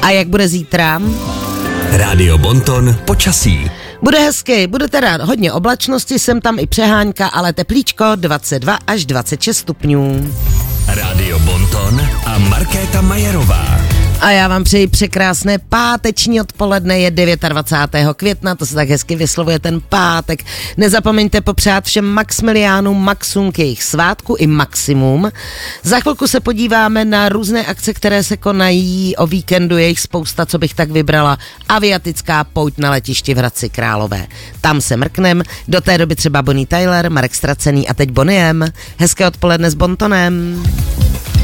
A jak bude zítra? Rádio Bonton počasí. Bude hezky, bude teda hodně oblačnosti, sem tam i přehánka, ale teplíčko 22 až 26 stupňů. Rádio Bonton a Markéta Majerová. A já vám přeji překrásné páteční odpoledne, je 29. května, to se tak hezky vyslovuje ten pátek. Nezapomeňte popřát všem Maximiliánům Maxům k jejich svátku i maximum. Za chvilku se podíváme na různé akce, které se konají o víkendu, je jich spousta, co bych tak vybrala. Aviatická pouť na letišti v Hradci Králové. Tam se mrknem, do té doby třeba Bonnie Tyler, Marek Stracený a teď Bonnie M. Hezké odpoledne s Bontonem.